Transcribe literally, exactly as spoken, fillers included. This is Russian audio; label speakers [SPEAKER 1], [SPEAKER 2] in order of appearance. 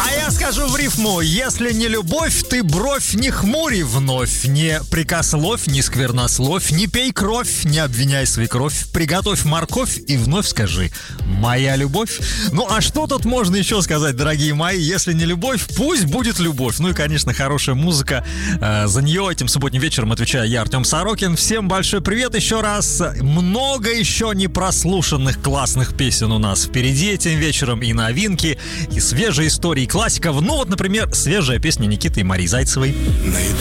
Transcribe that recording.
[SPEAKER 1] А я скажу в рифму: если не любовь, ты бровь не хмури вновь, не прикословь, не сквернословь, не пей кровь, не обвиняй свекровь, приготовь морковь и вновь скажи: моя любовь. Ну а что тут можно еще сказать, дорогие мои? Если не любовь, пусть будет любовь. Ну и, конечно, хорошая музыка. За нее этим субботним вечером отвечаю я, Артем Сорокин. Всем большой привет еще раз. Много еще не прослушанных классных песен у нас впереди этим вечером. И новинки, и свежие истории классиков. Ну вот, например, свежая песня Никиты и Марии Зайцевой.